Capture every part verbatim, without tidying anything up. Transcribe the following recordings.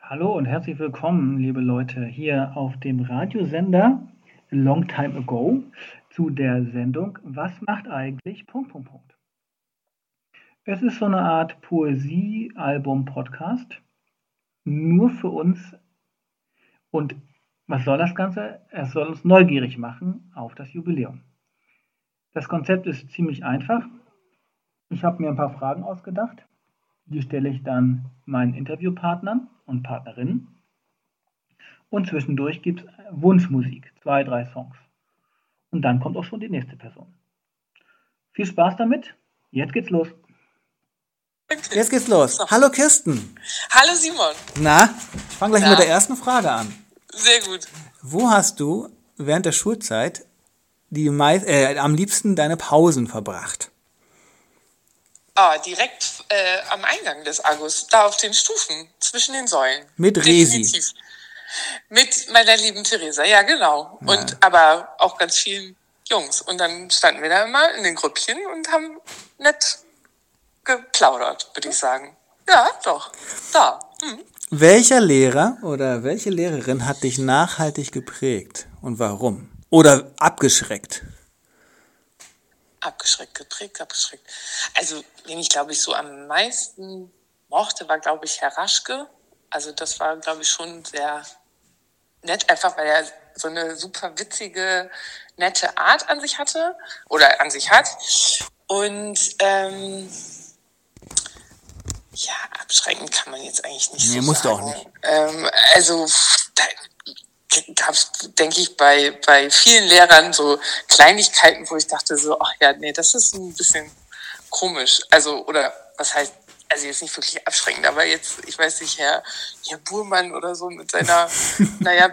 Hallo und herzlich willkommen, liebe Leute, hier auf dem Radiosender A Long Time Ago zu der Sendung Was macht eigentlich Punkt, Punkt, Punkt. Es ist so eine Art Poesie-Album-Podcast, nur für uns. Und was soll das Ganze? Es soll uns neugierig machen auf das Jubiläum. Das Konzept ist ziemlich einfach. Ich habe mir ein paar Fragen ausgedacht. Die stelle ich dann meinen Interviewpartnern und Partnerinnen. Und zwischendurch gibt es Wunschmusik, zwei, drei Songs. Und dann kommt auch schon die nächste Person. Viel Spaß damit. Jetzt geht's los. Jetzt geht's los. So. Hallo Kirsten. Hallo Simon. Na, ich fange gleich Na? mit der ersten Frage an. Sehr gut. Wo hast du während der Schulzeit die mei- äh, am liebsten deine Pausen verbracht? Ah, direkt äh, am Eingang des Agus, da auf den Stufen, zwischen den Säulen. Mit Resi. Definitiv. Mit meiner lieben Theresa, ja genau. Ja. Und aber auch ganz vielen Jungs. Und dann standen wir da immer in den Grüppchen und haben nett geplaudert, würde ich sagen. Ja, doch. Da. Hm. Welcher Lehrer oder welche Lehrerin hat dich nachhaltig geprägt und warum? Oder abgeschreckt? Abgeschreckt, geprägt, abgeschreckt. Also, wen ich, glaube ich, so am meisten mochte, war, glaube ich, Herr Raschke. Also das war, glaube ich, schon sehr nett, einfach weil er so eine super witzige, nette Art an sich hatte oder an sich hat. Und ähm, ja, abschreckend kann man jetzt eigentlich nicht nee, so musst sagen. Du auch nicht. Ähm, also da gab es, denke ich, bei, bei vielen Lehrern so Kleinigkeiten, wo ich dachte so, ach ja, nee, das ist ein bisschen komisch. Also, oder was heißt, also jetzt nicht wirklich abschreckend, aber jetzt, ich weiß nicht, Herr, Herr Burmann oder so mit seiner, naja,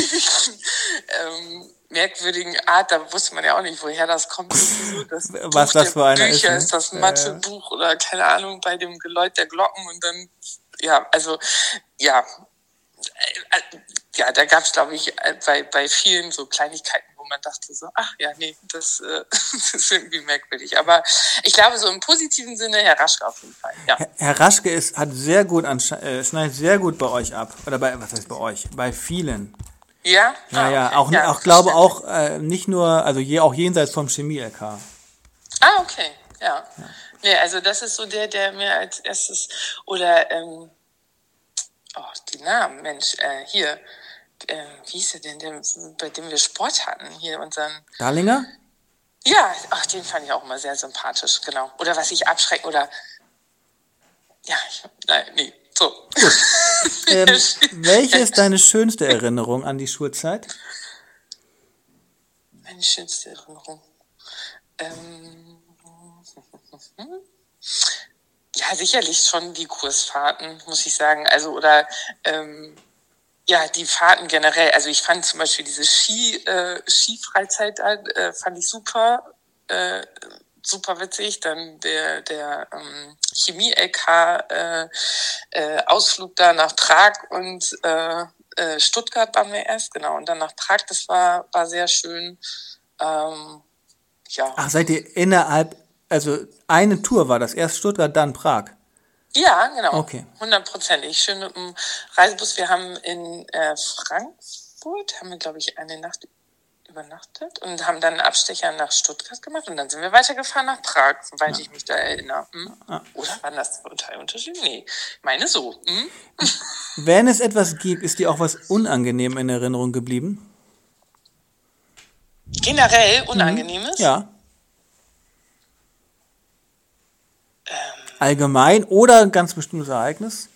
ähm, merkwürdigen Art, da wusste man ja auch nicht, woher das kommt. Das was Buch das für einer Bücher, ist, ne? Ist das Mathebuch äh, oder keine Ahnung, bei dem Geläut der Glocken und dann, ja, also, ja, ja, da gab es, glaube ich, bei, bei vielen so Kleinigkeiten, wo man dachte so, ach ja, nee, das, äh, das ist irgendwie merkwürdig. Aber ich glaube, so im positiven Sinne Herr Raschke auf jeden Fall, ja. Herr, Herr Raschke ist, hat sehr gut, ansche- äh, schneidet sehr gut bei euch ab. Oder bei, was heißt bei euch? Bei vielen. Ja? Ja, ah, ja, okay. auch, ja, auch glaube auch, äh, nicht nur, also je, auch jenseits vom Chemie-L K. Ah, okay, ja. ja. Nee, also das ist so der, der mir als erstes, oder, ähm, oh, die Namen, Mensch, äh, hier, äh, wie hieß der denn, der, bei dem wir Sport hatten, hier unseren... Darlinger? Ja, ach, den fand ich auch immer sehr sympathisch, genau. Oder was ich abschrecke, oder, ja, ich, nein, nee, so. Gut. ähm, welche ist deine schönste Erinnerung an die Schulzeit? Meine schönste Erinnerung? Ähm, ja, sicherlich schon die Kursfahrten, muss ich sagen. Also, oder, ähm, ja, die Fahrten generell. Also, ich fand zum Beispiel diese Ski, äh, Skifreizeit, äh, fand ich super, äh, super witzig. Dann der, der ähm, Chemie-L K, äh, äh, Ausflug da nach Prag und äh, äh, Stuttgart waren wir erst, genau. Und dann nach Prag, das war, war sehr schön. Ähm, ja. Ach, seid ihr innerhalb, also eine Tour war das, erst Stuttgart, dann Prag? Ja, genau. Okay. Hundertprozentig. Schön mit dem Reisebus. Wir haben in äh, Frankfurt, haben wir, glaube ich, eine Nacht übernachtet und haben dann einen Abstecher nach Stuttgart gemacht und dann sind wir weitergefahren nach Prag, soweit ja. ich mich da erinnere. Hm? Ja. Oder waren das zwei Unterschiede? Nee, ich meine so. Hm? Wenn es etwas gibt, ist dir auch was unangenehm in Erinnerung geblieben? Generell Unangenehmes? Mhm. Ja. Ähm. Allgemein oder ein ganz bestimmtes Ereignis?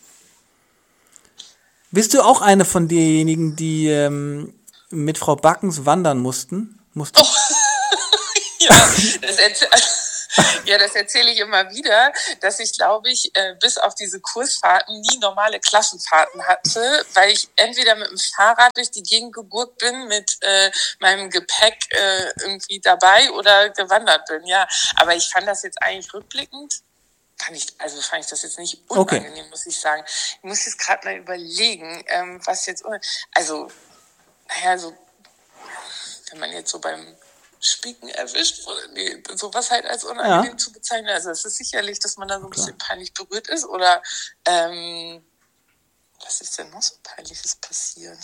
Bist du auch eine von denjenigen, die ähm, mit Frau Backens wandern mussten? mussten? Oh. ja, das erzähl- ja, das erzähle ich immer wieder, dass ich, glaube ich, äh, bis auf diese Kursfahrten nie normale Klassenfahrten hatte, weil ich entweder mit dem Fahrrad durch die Gegend gegurkt bin, mit äh, meinem Gepäck äh, irgendwie dabei oder gewandert bin. Ja, aber ich fand das jetzt eigentlich rückblickend, fand ich, also fand ich das jetzt nicht unangenehm, okay. muss ich sagen. Ich muss jetzt gerade mal überlegen, ähm, was jetzt, also, naja, so, wenn man jetzt so beim Spicken erwischt wurde, nee, sowas halt als unangenehm ja. zu bezeichnen. Also es ist sicherlich, dass man da so ein Klar. bisschen peinlich berührt ist oder ähm, was ist denn noch so Peinliches passiert?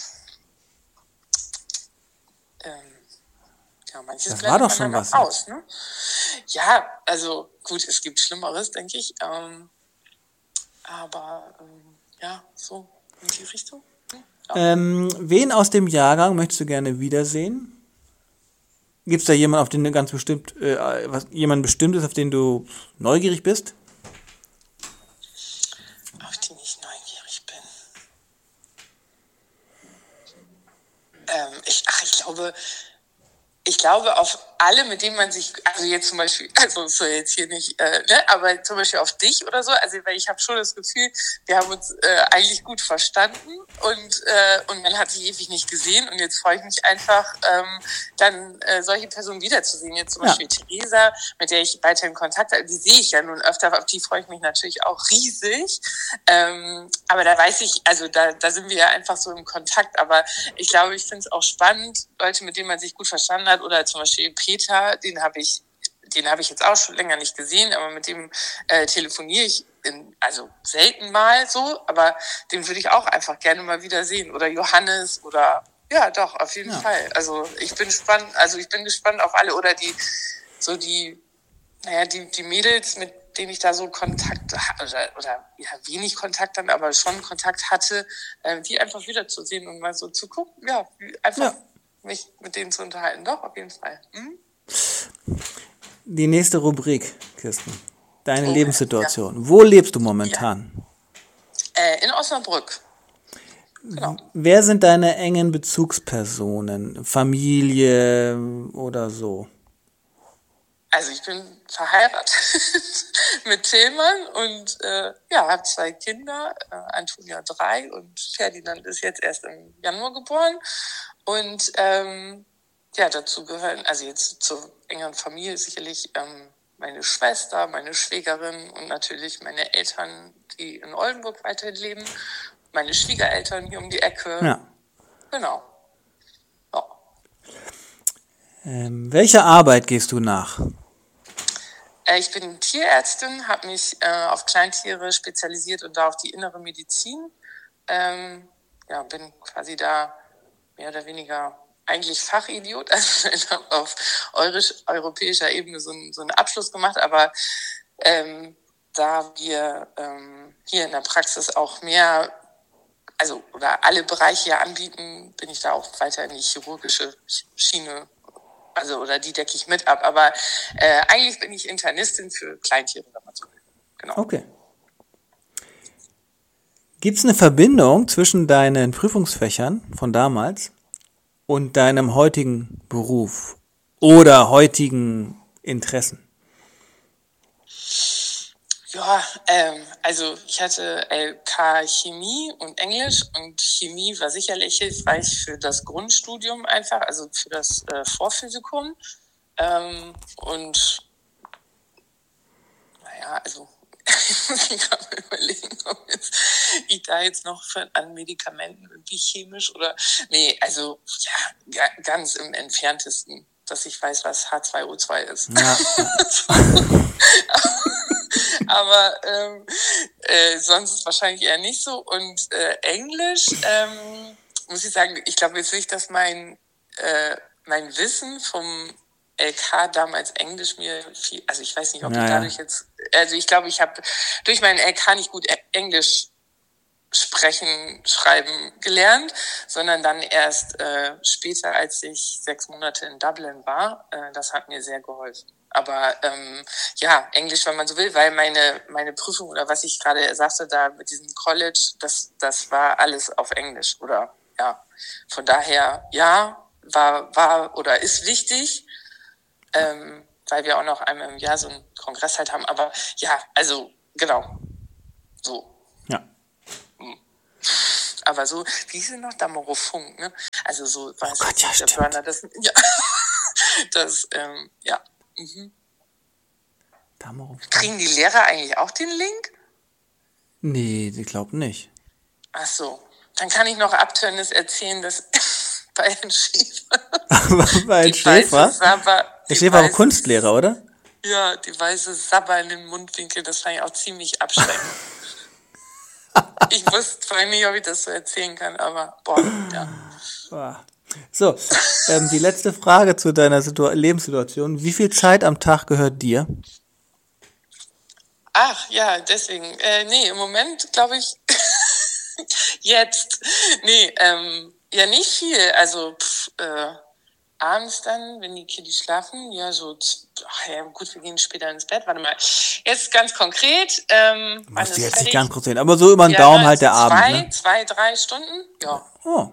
Ähm, ja, manches Das war doch schon man was noch aus, ne? Ja, also gut, es gibt Schlimmeres, denke ich. Ähm, aber ähm, ja, so in die Richtung. Hm, ja. Ähm, wen aus dem Jahrgang möchtest du gerne wiedersehen? Gibt es da jemanden, auf den du ganz bestimmt, äh, was, jemand Bestimmtes, auf den du neugierig bist? Auf den ich neugierig bin. Ähm, ich, ach, ich glaube, ich glaube auf alle, mit denen man sich, also jetzt zum Beispiel, also so jetzt hier nicht, äh, ne, aber zum Beispiel auf dich oder so, also weil ich habe schon das Gefühl, wir haben uns äh, eigentlich gut verstanden und äh, und man hat sich ewig nicht gesehen und jetzt freue ich mich einfach, ähm, dann äh, solche Personen wiederzusehen. Jetzt zum Ja. Beispiel Theresa, mit der ich weiterhin Kontakt habe, die sehe ich ja nun öfter, auf die freue ich mich natürlich auch riesig. Ähm, aber da weiß ich, also da da sind wir ja einfach so im Kontakt, aber ich glaube, ich finde es auch spannend, Leute, mit denen man sich gut verstanden hat, oder zum Beispiel Peter, den habe ich, den habe ich jetzt auch schon länger nicht gesehen, aber mit dem äh, telefoniere ich in, also selten mal so, aber den würde ich auch einfach gerne mal wieder sehen. Oder Johannes oder ja, doch, auf jeden Ja. Fall. Also ich bin gespannt, also ich bin gespannt auf alle oder die, so die, naja, die, die Mädels, mit denen ich da so Kontakt oder, oder ja, wenig Kontakt dann, aber schon Kontakt hatte, äh, die einfach wiederzusehen und mal so zu gucken, ja, wie- einfach Ja. mich mit denen zu unterhalten. Doch, auf jeden Fall. Hm? Die nächste Rubrik, Kirsten. Deine Oh, Lebenssituation. Wo lebst du momentan? Äh, in Osnabrück. Genau. Wer sind deine engen Bezugspersonen? Familie oder so? Also ich bin verheiratet mit Tillmann und äh, ja, habe zwei Kinder, äh, Antonia drei und Ferdinand ist jetzt erst im Januar geboren. Und ähm, ja, dazu gehören, also jetzt zur engeren Familie sicherlich ähm, meine Schwester, meine Schwägerin und natürlich meine Eltern, die in Oldenburg weiterhin leben, meine Schwiegereltern hier um die Ecke. Ja. Genau. Ja. Ähm, welcher Arbeit gehst du nach? Äh, Ich bin Tierärztin, habe mich äh, auf Kleintiere spezialisiert und da auf die innere Medizin. Ähm, ja, bin quasi da mehr oder weniger eigentlich Fachidiot. Also ich habe auf eurisch, europäischer Ebene so, ein, so einen Abschluss gemacht, aber ähm, da wir ähm, hier in der Praxis auch mehr, also oder alle Bereiche ja anbieten, bin ich da auch weiter in die chirurgische Schiene. Also, oder die decke ich mit ab. Aber äh, eigentlich bin ich Internistin für Kleintiere, wenn man so will. Genau. Okay. Gibt es eine Verbindung zwischen deinen Prüfungsfächern von damals und deinem heutigen Beruf oder heutigen Interessen? Ja, ähm, also ich hatte L K Chemie und Englisch und Chemie war sicherlich hilfreich für das Grundstudium einfach, also für das äh, Vorphysikum. Ähm, und naja, also ich muss mir gerade mal überlegen, ob jetzt, ich da jetzt noch für, an Medikamenten irgendwie chemisch oder nee, also ja, ga, ganz im Entferntesten, dass ich weiß, was H zwei O zwei ist. Ja. Aber ähm, äh, sonst wahrscheinlich eher nicht so. Und äh, Englisch, ähm, muss ich sagen, ich glaube jetzt nicht, dass mein, äh, mein Wissen vom L K damals Englisch mir viel, also ich weiß nicht, ob Ja, ich ja. dadurch jetzt, also ich glaube, ich habe durch meinen L K nicht gut Englisch sprechen, schreiben gelernt, sondern dann erst äh, später, als ich sechs Monate in Dublin war. Äh, das hat mir sehr geholfen. Aber ähm, ja, Englisch, wenn man so will, weil meine meine Prüfung oder was ich gerade sagte da mit diesem College, das das war alles auf Englisch oder ja. Von daher ja, war war oder ist wichtig, ähm, weil wir auch noch einmal im Jahr so einen Kongress halt haben. Aber ja, also genau so. Ja. Aber so, wie hieß es noch? Damorofunk, ne? Also so, weiß Oh Gott, ich ja, nicht, der stimmt. Burner, das, ja, das, ähm, ja. Mhm. Dammerung. Kriegen die Lehrer eigentlich auch den Link? Nee, ich glaube nicht. Ach so. Dann kann ich noch Abtörnis erzählen, dass bei Herrn Schäfer. Bei die Schäfer? weiße Sabber, Der die Schäfer war weiße- Kunstlehrer, oder? Ja, die weiße Sabber in den Mundwinkel, das fand ich auch ziemlich abschreckend. Ich wusste vorhin nicht, ob ich das so erzählen kann, aber boah, ja. Boah. So, ähm, die letzte Frage zu deiner Situ- Lebenssituation. Wie viel Zeit am Tag gehört dir? Ach, ja, deswegen. Äh, nee, im Moment glaube ich, jetzt, nee, ähm, ja, nicht viel. Also, pff, äh, abends dann, wenn die Kiddies schlafen, ja, so, ach ja, gut, wir gehen später ins Bett. Warte mal, jetzt ganz konkret. Ähm, wann Musst ist du jetzt fertig? nicht ganz kurz sehen, aber so über den Ja, Daumen ne, halt der zwei, Abend, ne? zwei, drei Stunden? Ja. Oh,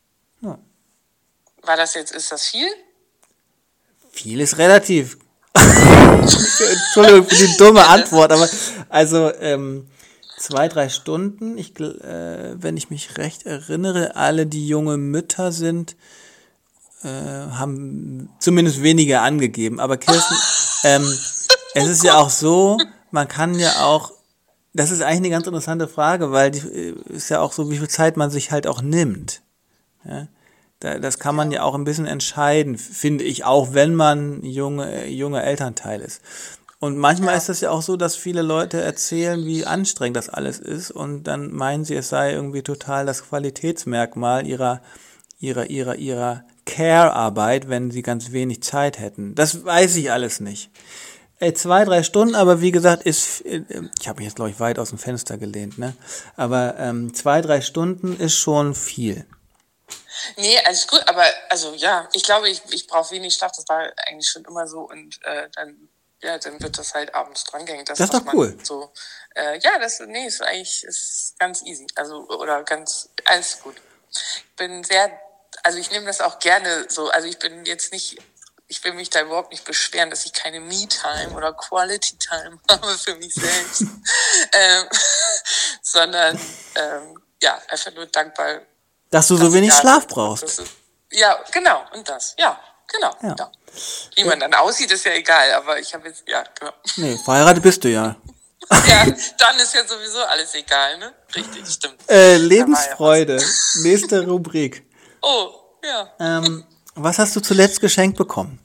War das jetzt, ist das viel? viel ist relativ. Entschuldigung für die dumme Antwort, aber also ähm, zwei, drei Stunden, ich, gl- äh, wenn ich mich recht erinnere, alle, die junge Mütter sind, äh, haben zumindest weniger angegeben. Aber Kirsten, ähm, es ist ja auch so, man kann ja auch, das ist eigentlich eine ganz interessante Frage, weil die äh, ist ja auch so, wie viel Zeit man sich halt auch nimmt. Ja? Da, das kann man ja auch ein bisschen entscheiden, finde ich, auch wenn man junge, junger Elternteil ist. Und manchmal Ja. ist das ja auch so, dass viele Leute erzählen, wie anstrengend das alles ist und dann meinen sie, es sei irgendwie total das Qualitätsmerkmal ihrer, ihrer, ihrer, ihrer Care-Arbeit, wenn sie ganz wenig Zeit hätten. Das weiß ich alles nicht. Ey, zwei, drei Stunden, aber wie gesagt, ist, äh, ich habe mich jetzt, glaube ich, weit aus dem Fenster gelehnt, ne? Aber ähm, zwei, drei Stunden ist schon viel. Nee, alles gut, aber also ja, ich glaube, ich, ich brauche wenig Schlaf, das war eigentlich schon immer so und äh, dann, ja, dann wird das halt abends drangehängt. Das ist was doch man cool. So, äh, ja, das, nee, ist eigentlich ist ganz easy, also oder ganz, alles gut. Ich bin sehr, also ich nehme das auch gerne so, also ich bin jetzt nicht, ich will mich da überhaupt nicht beschweren, dass ich keine Me-Time oder Quality-Time habe für mich selbst, ähm, sondern ähm, ja, einfach nur dankbar, Dass du so dass wenig ich da Schlaf bin. brauchst. Das ist- Ja, genau, und das, ja, genau. Ja. Ja. Wie man dann aussieht, ist ja egal, aber ich habe jetzt, ja, genau. Nee, verheiratet bist du ja. Ja, dann ist ja sowieso alles egal, ne? Richtig, stimmt. Äh, Da war ja Lebensfreude. Nächste Rubrik. was. Oh, ja. Ähm, was hast du zuletzt geschenkt bekommen?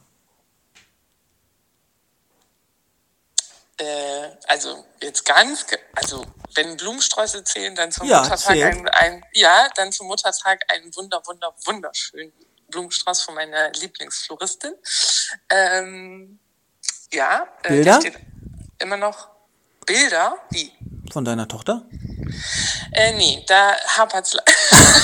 Äh, also jetzt ganz, ge- also wenn Blumensträuße zählen, dann zum Ja, Muttertag zählt. ein, ein, ja, dann zum Muttertag einen wunder, wunder, wunderschönen Blumenstrauß von meiner Lieblingsfloristin. Ähm, ja, äh, Bilder? da steht immer noch Bilder, wie? Von deiner Tochter? Äh, nee, da hapert's. le-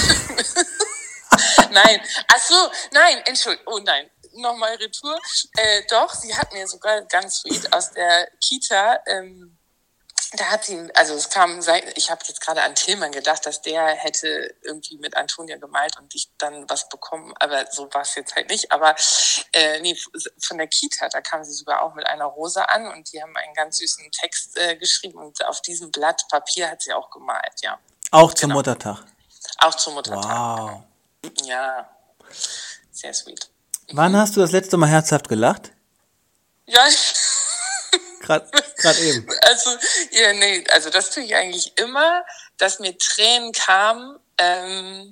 Nein, ach so, nein, Entschuldigung, oh nein, nochmal Retour. Äh, doch, sie hat mir sogar ganz sweet aus der Kita, ähm, da hat sie, also es kam, seit- ich habe jetzt gerade an Tillmann gedacht, dass der hätte irgendwie mit Antonia gemalt und ich dann was bekommen, aber so war es jetzt halt nicht. Aber äh, nee, von der Kita, da kam sie sogar auch mit einer Rose an und die haben einen ganz süßen Text äh, geschrieben und auf diesem Blatt Papier hat sie auch gemalt, ja. Auch zum Genau. Muttertag. Auch zum Muttertag. Wow. Ja, sehr sweet. Wann hast du das letzte Mal herzhaft gelacht? Ja, Gerade eben. also, ja, nee, also das tue ich eigentlich immer, dass mir Tränen kamen. Ähm,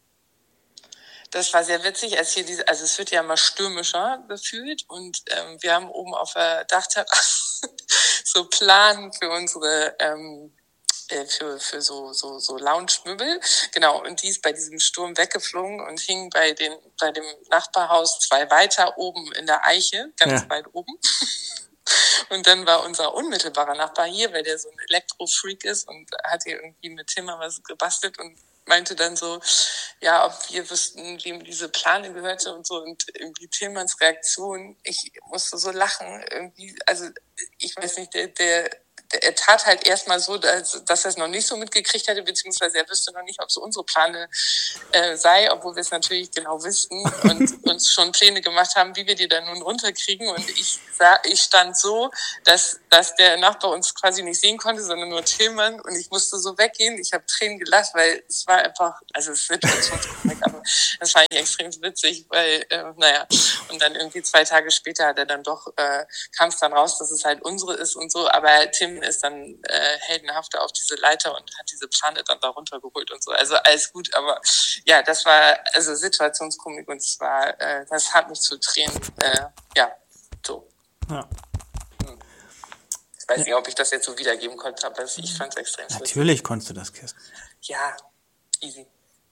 das war sehr witzig, als hier diese, also es wird ja immer stürmischer gefühlt und ähm, wir haben oben auf der Dachterrasse so Plan für unsere ähm, äh, für für so so so Lounge-Möbel, genau, und die ist bei diesem Sturm weggeflogen und hing bei den bei dem Nachbarhaus zwei weiter oben in der Eiche, ganz Ja. weit oben. Und dann war unser unmittelbarer Nachbar hier, weil der so ein Elektro-Freak ist und hat hier irgendwie mit Timmer was gebastelt und meinte dann so, ja, ob wir wüssten, wem diese Plane gehörte und so. Und irgendwie Tillmanns Reaktion, ich musste so lachen. Irgendwie, also ich weiß nicht, der, der, der er tat halt erstmal so, dass, dass er es noch nicht so mitgekriegt hätte, beziehungsweise er wüsste noch nicht, ob es unsere Plane äh, sei, obwohl wir es natürlich genau wüssten und uns schon Pläne gemacht haben, wie wir die dann nun runterkriegen. Und ich sah, ich stand so, dass, dass der Nachbar uns quasi nicht sehen konnte, sondern nur Tillmann. Und ich musste so weggehen. Ich habe Tränen gelacht, weil es war einfach, also es ist Situationskomik, aber das fand ich extrem witzig, weil, äh, naja, und dann irgendwie zwei Tage später hat er dann doch, äh, kam es dann raus, dass es halt unsere ist und so, aber Tim ist dann äh, heldenhafter auf diese Leiter und hat diese Plane dann da runtergeholt und so. Also alles gut, aber ja, das war also Situationskomik und es war, äh, das hat mich zu Tränen, äh, ja, so. Ja. Ich weiß nicht, ob ich das jetzt so wiedergeben konnte, aber ich fand es extrem lustig. Natürlich konntest du das, Kirsten. Ja, easy.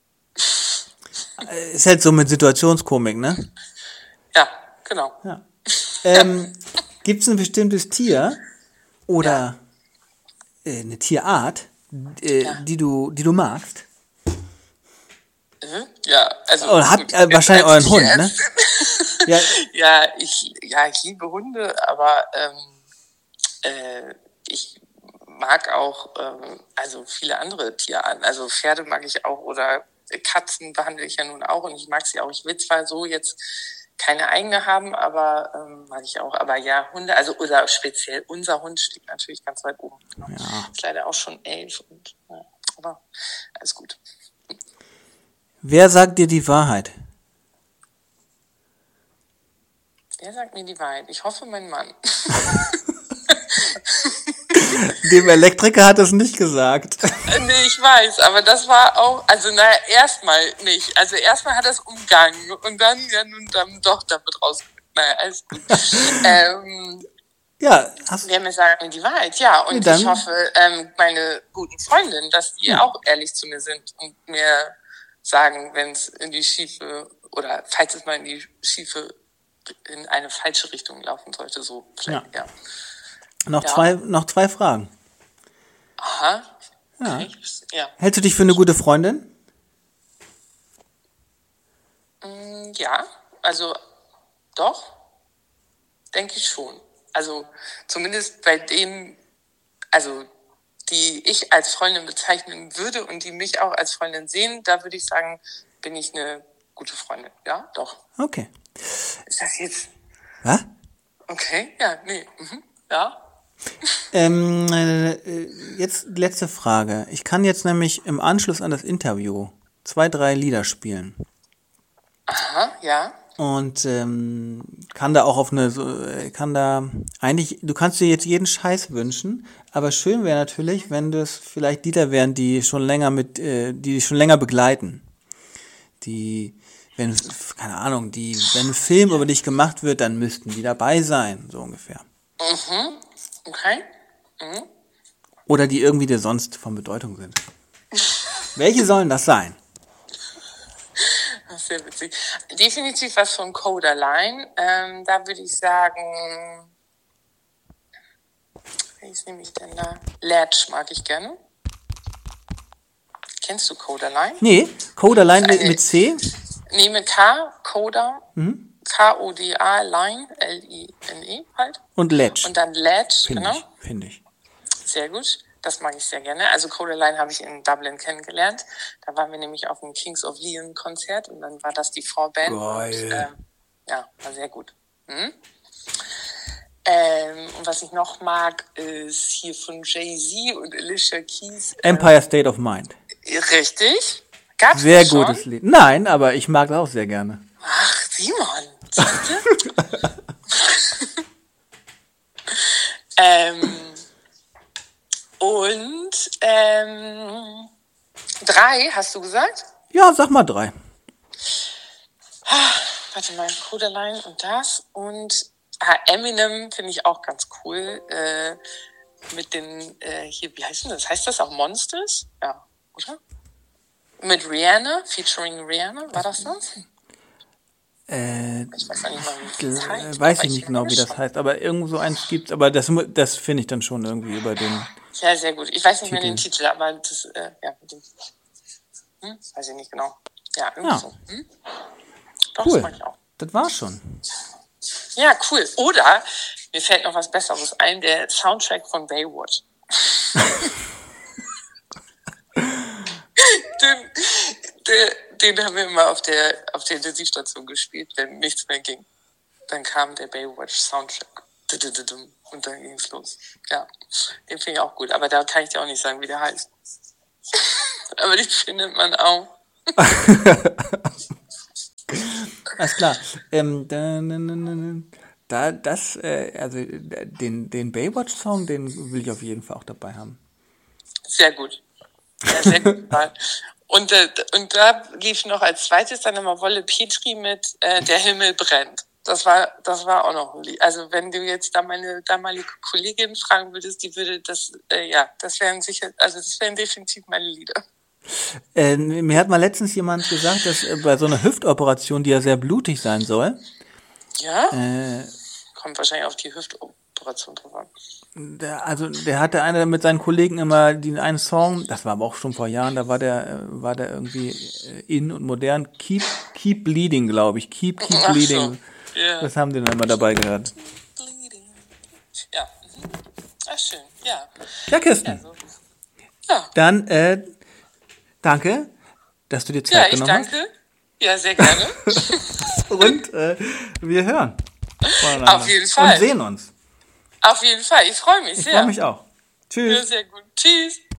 Ist halt so mit Situationskomik, ne? Ja, genau. Ja. Ähm, gibt es ein bestimmtes Tier oder ja. äh, eine Tierart, äh, ja. die du, die du magst? Mhm. Ja, also oder habt äh, wahrscheinlich euren Hund, ne? ja. ja, ich, ja, ich liebe Hunde, aber ähm, äh, ich mag auch ähm, also viele andere Tierarten. Also Pferde mag ich auch oder Katzen behandle ich ja nun auch und ich mag sie auch. Ich will zwar so jetzt keine eigene haben, aber ähm, mag ich auch. Aber ja, Hunde, also oder speziell unser Hund steht natürlich ganz weit oben. Ja. Ist leider auch schon elf und ja, aber alles gut. Wer sagt dir die Wahrheit? Wer sagt mir die Wahrheit? Ich hoffe, mein Mann. Dem Elektriker hat es nicht gesagt. Nee, ich weiß, aber das war auch, also naja, erstmal nicht. Also erstmal hat er es umgangen und dann, ja nun, dann doch damit raus. Naja, alles gut. ähm, ja, hast wer mir sagt mir die Wahrheit, ja. Und nee, ich hoffe, ähm, meine guten Freundinnen, dass die ja. auch ehrlich zu mir sind und mir sagen, wenn es in die schiefe, oder falls es mal in die schiefe, in eine falsche Richtung laufen sollte, so vielleicht, ja. ja. Noch, ja. zwei, noch zwei Fragen. Aha. Ja. Okay. ja. Hältst du dich für eine gute Freundin? Ja, also doch, denke ich schon. Also zumindest bei denen, also die ich als Freundin bezeichnen würde und die mich auch als Freundin sehen, da würde ich sagen, bin ich eine gute Freundin. Ja, doch. Okay. Ist das jetzt? Was? Okay, ja, nee. Mhm. Ja. Ähm, äh, jetzt letzte Frage. Ich kann jetzt nämlich im Anschluss an das Interview zwei, drei Lieder spielen. Aha, ja. Und ähm, kann da auch auf eine, so, kann da eigentlich, du kannst dir jetzt jeden Scheiß wünschen, aber schön wäre natürlich, wenn das vielleicht Lieder wären, die schon länger mit, äh, die dich schon länger begleiten. Die, wenn, keine Ahnung, die, wenn ein Film über dich gemacht wird, dann müssten die dabei sein, so ungefähr. Mhm. Okay. Mhm. Oder die irgendwie dir sonst von Bedeutung sind. Welche sollen das sein? Das ist sehr witzig. Definitiv was von Codaline. Ähm, da würde ich sagen, welches nehme ich denn da? Latch mag ich gerne. Kennst du Codaline? Nee, Codaline mit, mit C? Nee, mit K, Coda. Mhm. K O D A, Line, L I N E halt. Und Ledge. Und dann Ledge, Find genau. Ich, finde ich. Sehr gut. Das mag ich sehr gerne. Also Codaline habe ich in Dublin kennengelernt. Da waren wir nämlich auf dem Kings of Leon Konzert und dann war das die Vorband. Geil. Und, ähm, ja, war sehr gut. Mhm. Ähm, und was ich noch mag, ist hier von Jay-Z und Alicia Keys. Empire ähm, State of Mind. Richtig. Gab's sehr das schon? gutes Lied. Nein, aber ich mag das auch sehr gerne. Ach, Simon. ähm, und ähm, drei, hast du gesagt? Ja, sag mal drei. Ah, warte mal, Codaline und das. Und ah, Eminem finde ich auch ganz cool. Äh, mit den, äh, hier, wie heißt denn das? Heißt das auch Monsters? Ja, oder? Mit Rihanna, featuring Rihanna, war das das? Äh, ich weiß nicht mal, wie das heißt. Weiß ich nicht genau, wie das heißt, aber irgendwo so eins gibt's, aber das, das finde ich dann schon irgendwie über den. Ja, sehr gut. Ich weiß nicht Titel. mehr den Titel, aber das, äh, ja, mit dem, hm, weiß ich nicht genau. Ja, irgendwie ja. so. Hm? Doch, cool. das mag ich auch. Das war's schon. Ja, cool. Oder, mir fällt noch was Besseres ein, der Soundtrack von Baywatch. den, der, den haben wir immer auf der, auf der Intensivstation gespielt, wenn nichts mehr ging. Dann kam der Baywatch-Soundtrack. Und dann ging's los. Ja, den finde ich auch gut. Aber da kann ich dir auch nicht sagen, wie der heißt. Aber den findet man auch. Alles klar. Ähm, da, das, äh, also den, den Baywatch-Song, den will ich auf jeden Fall auch dabei haben. Sehr gut. Ja, sehr gut. Und, äh, und da lief noch als zweites dann immer Wolle Petri mit äh, Der Himmel brennt. Das war, das war auch noch ein Lied. Also wenn du jetzt da meine damalige Kollegin fragen würdest, die würde das, äh, ja, das wären sicher, also das wären definitiv meine Lieder. Äh, mir hat mal letztens jemand gesagt, dass äh, bei so einer Hüftoperation, die ja sehr blutig sein soll, Ja? äh, Kommt wahrscheinlich auf die Hüftoperation drauf an. der, also der hatte einer mit seinen Kollegen immer den einen Song, das war aber auch schon vor Jahren, da war der, äh, war der irgendwie äh, in und modern, Keep, Keep Bleeding, glaube ich, Keep, Keep Ach so. Bleeding. Ja. Das haben die dann immer dabei gehört. Ja. Mhm. Ach, schön. Ja. Ja, Kirsten. Ja, so. Ja. Dann, äh, danke, dass du dir Zeit Ja, ich genommen danke. Ja, sehr gerne. hast. Und äh, wir hören voneinander. Auf jeden Fall. Und sehen uns. Auf jeden Fall. Ich freue mich Ich sehr. freue mich auch. Tschüss. Ja, sehr gut. Tschüss.